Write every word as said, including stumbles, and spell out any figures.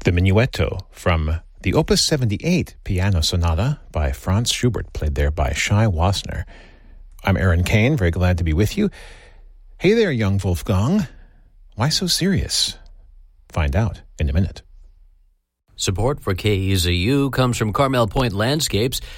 The Minuetto from the Opus seventy-eight Piano Sonata by Franz Schubert, played there by Shai Wasner. I'm Aaron Kane, very glad to be with you. Hey there, young Wolfgang. Why so serious? Find out in a minute. Support for K E Z U comes from Carmel Point Landscapes,